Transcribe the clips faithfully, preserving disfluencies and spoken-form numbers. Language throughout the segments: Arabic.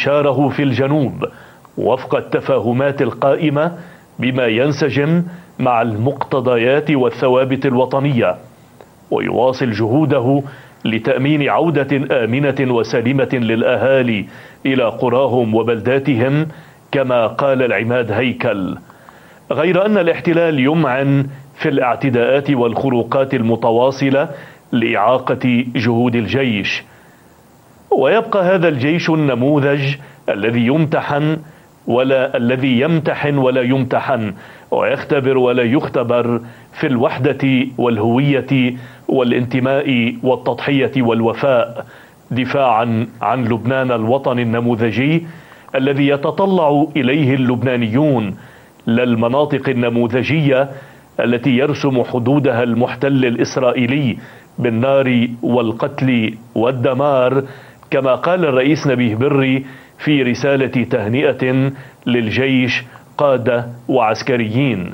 انتشاره في الجنوب وفق التفاهمات القائمة بما ينسجم مع المقتضيات والثوابت الوطنية، ويواصل جهوده لتأمين عودة آمنة وسليمة للأهالي إلى قراهم وبلداتهم كما قال العماد هيكل. غير أن الاحتلال يمعن في الاعتداءات والخروقات المتواصلة لإعاقة جهود الجيش، ويبقى هذا الجيش النموذج الذي يمتحن ولا الذي يمتحن ولا يمتحن، ويختبر ولا يختبر في الوحدة والهوية والانتماء والتضحية والوفاء، دفاعا عن لبنان الوطن النموذجي الذي يتطلع إليه اللبنانيون، لا المناطق النموذجية التي يرسم حدودها المحتل الإسرائيلي بالنار والقتل والدمار، كما قال الرئيس نبيه بري في رسالة تهنئة للجيش قادة وعسكريين.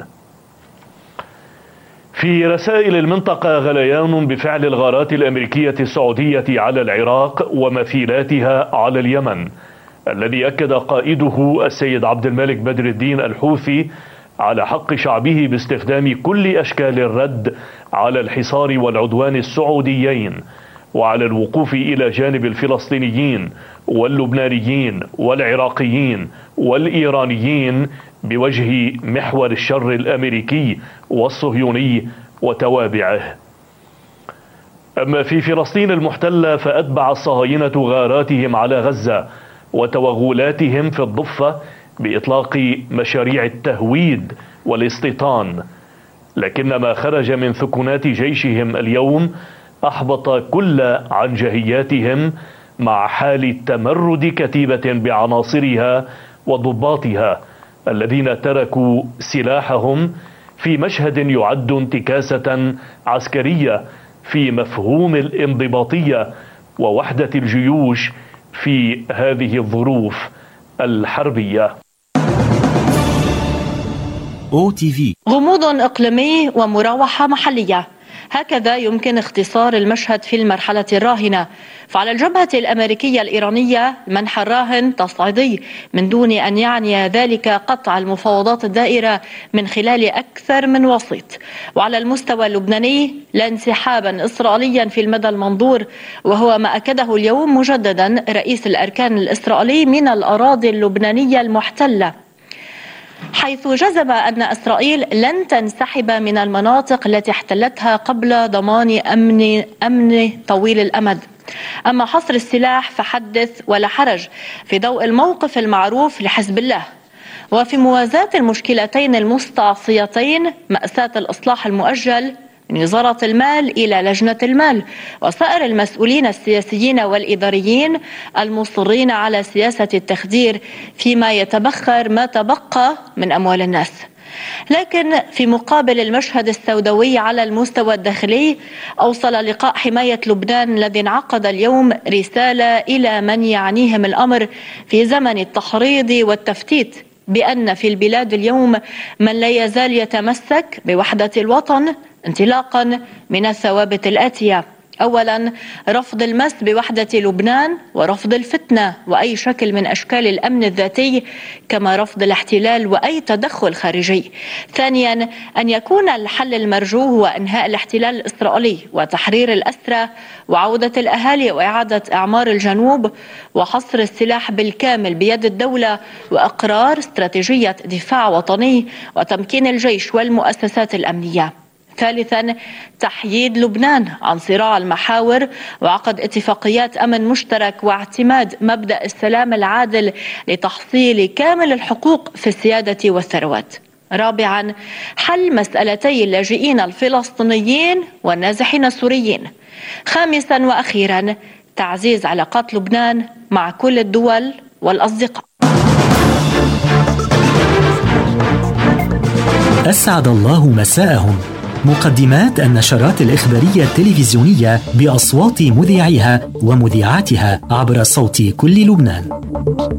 في رسائل المنطقة غليان بفعل الغارات الأمريكية السعودية على العراق ومثيلاتها على اليمن، الذي أكد قائده السيد عبد الملك بدر الدين الحوثي على حق شعبه باستخدام كل أشكال الرد على الحصار والعدوان السعوديين، وعلى الوقوف إلى جانب الفلسطينيين واللبنانيين والعراقيين والإيرانيين بوجه محور الشر الأمريكي والصهيوني وتوابعه. أما في فلسطين المحتلة فأتبع الصهاينة غاراتهم على غزة وتوغلاتهم في الضفة بإطلاق مشاريع التهويد والاستيطان، لكن ما خرج من ثكنات جيشهم اليوم أحبط كل عنجهياتهم مع حال تمرد كتيبة بعناصرها وضباطها الذين تركوا سلاحهم في مشهد يعد انتكاسة عسكرية في مفهوم الانضباطية ووحدة الجيوش في هذه الظروف الحربية. أو تي في. غموض إقليمي ومراوحة محلية، هكذا يمكن اختصار المشهد في المرحلة الراهنة. فعلى الجبهة الأمريكية الإيرانية المنحى الراهن تصعيدي من دون أن يعني ذلك قطع المفاوضات الدائرة من خلال أكثر من وسيط. وعلى المستوى اللبناني لا انسحابا إسرائيليا في المدى المنظور، وهو ما أكده اليوم مجددا رئيس الأركان الإسرائيلي من الأراضي اللبنانية المحتلة، حيث جزم أن إسرائيل لن تنسحب من المناطق التي احتلتها قبل ضمان أمن أمن طويل الأمد. أما حصر السلاح فحدث ولا حرج في ضوء الموقف المعروف لحزب الله. وفي موازاة المشكلتين المستعصيتين، مأساة الإصلاح المؤجل من وزارة المال إلى لجنة المال وسائر المسؤولين السياسيين والإداريين المصرين على سياسة التخدير فيما يتبخر ما تبقى من أموال الناس. لكن في مقابل المشهد السوداوي على المستوى الداخلي، أوصل لقاء حماية لبنان الذي انعقد اليوم رسالة إلى من يعنيهم الأمر في زمن التحريض والتفتيت بأن في البلاد اليوم من لا يزال يتمسك بوحدة الوطن انطلاقا من الثوابت الآتية: أولا، رفض المس بوحدة لبنان ورفض الفتنة وأي شكل من أشكال الأمن الذاتي، كما رفض الاحتلال وأي تدخل خارجي. ثانيا، أن يكون الحل المرجو هو إنهاء الاحتلال الإسرائيلي وتحرير الأسرى وعودة الأهالي وإعادة إعمار الجنوب وحصر السلاح بالكامل بيد الدولة وإقرار استراتيجية دفاع وطني وتمكين الجيش والمؤسسات الأمنية. ثالثا، تحييد لبنان عن صراع المحاور وعقد اتفاقيات أمن مشترك واعتماد مبدأ السلام العادل لتحصيل كامل الحقوق في السيادة والثروات. رابعا، حل مسألتي اللاجئين الفلسطينيين والنازحين السوريين. خامسا وأخيرا، تعزيز علاقات لبنان مع كل الدول والأصدقاء. أسعد الله مساءهم. مقدمات النشرات الإخبارية التلفزيونية بأصوات مذيعيها ومذيعاتها عبر صوت كل لبنان.